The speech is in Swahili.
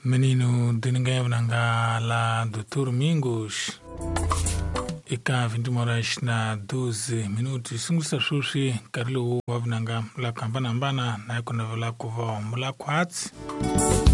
Menino Diningay Nanga la Dr. Mingos. Ika 20 horas na 12 minutos. Sungusa sushi Karlu Wabnanga la Kampana Mbana na Yakunavela Kuva Mula Kwats.